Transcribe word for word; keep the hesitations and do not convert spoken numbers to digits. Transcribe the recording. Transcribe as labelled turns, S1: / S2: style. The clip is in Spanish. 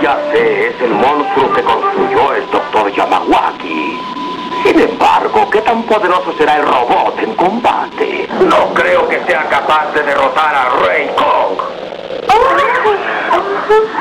S1: Ya sé, es el monstruo que construyó el doctor Yamawaki. Sin embargo, ¿qué tan poderoso será el robot en combate? No creo que sea capaz de derrotar a Rey Kong.